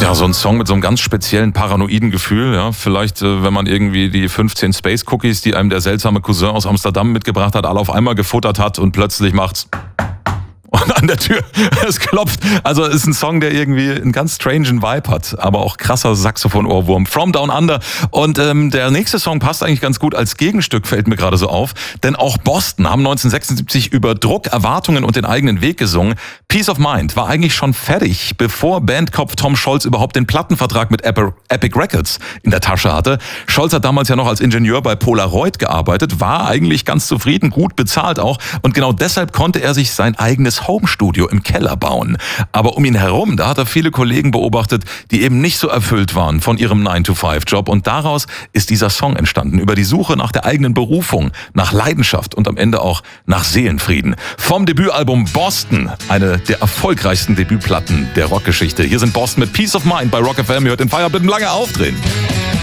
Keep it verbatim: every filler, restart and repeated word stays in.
Ja, so ein Song mit so einem ganz speziellen paranoiden Gefühl. Ja, vielleicht, äh, wenn man irgendwie die fünfzehn Space Cookies, die einem der seltsame Cousin aus Amsterdam mitgebracht hat, alle auf einmal gefuttert hat und plötzlich macht's und an der Tür, es klopft. Also ist ein Song, der irgendwie einen ganz strangen Vibe hat, aber auch krasser Saxophon-Ohrwurm. From Down Under. Und ähm, der nächste Song passt eigentlich ganz gut als Gegenstück, fällt mir gerade so auf. Denn auch Boston haben neunzehnhundertsechsundsiebzig über Druck, Erwartungen und den eigenen Weg gesungen. Peace of Mind war eigentlich schon fertig, bevor Bandkopf Tom Scholz überhaupt den Plattenvertrag mit Epic Records in der Tasche hatte. Scholz hat damals ja noch als Ingenieur bei Polaroid gearbeitet, war eigentlich ganz zufrieden, gut bezahlt auch. Und genau deshalb konnte er sich sein eigenes Homestudio im Keller bauen. Aber um ihn herum, da hat er viele Kollegen beobachtet, die eben nicht so erfüllt waren von ihrem nine to five Job. Und daraus ist dieser Song entstanden, über die Suche nach der eigenen Berufung, nach Leidenschaft und am Ende auch nach Seelenfrieden. Vom Debütalbum Boston, eine der erfolgreichsten Debütplatten der Rockgeschichte. Hier sind Boston mit Peace of Mind bei Rock F M. Ihr hört den Feierabend lange aufdrehen.